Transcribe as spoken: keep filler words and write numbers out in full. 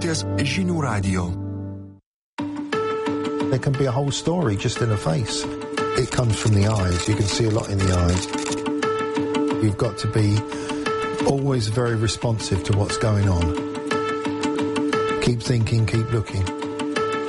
Klausotės Žinių radio. There can be a whole story just in a face. It comes from the eyes. You can see a lot in the eyes. You've got to be always very responsive to what's going on. Keep thinking, keep looking.